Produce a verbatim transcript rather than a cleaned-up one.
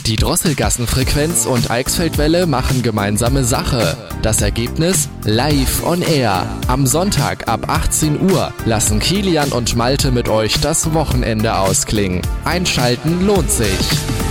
Die Drosselgassenfrequenz und Eichsfeldwelle machen gemeinsame Sache. Das Ergebnis? Live on Air. Am Sonntag ab achtzehn Uhr lassen Kilian und Malte mit euch das Wochenende ausklingen. Einschalten lohnt sich.